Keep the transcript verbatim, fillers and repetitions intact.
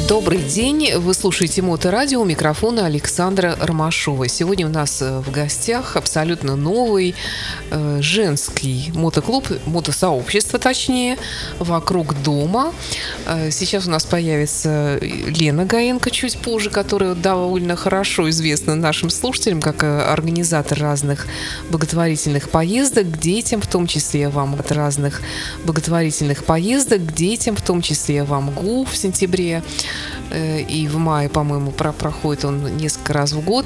Добрый день, вы слушаете Моторадио, у микрофона Александра Ромашова. Сегодня у нас в гостях абсолютно новый э, женский мотоклуб, мотосообщество точнее, вокруг дома. Э, сейчас у нас появится Лена Гаенко чуть позже, которая довольно хорошо известна нашим слушателям как организатор разных благотворительных поездок к детям, в том числе вам от разных благотворительных поездок к детям, в том числе вам ГУ в сентябре. И в мае, по-моему, про- проходит он несколько раз в год.